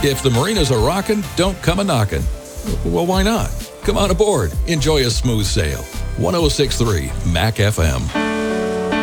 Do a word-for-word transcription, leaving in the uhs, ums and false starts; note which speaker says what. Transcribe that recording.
Speaker 1: If the marinas are rocking, don't come a knocking. Well, why not? Come on aboard. Enjoy a smooth sail. one oh six point three M A C F M.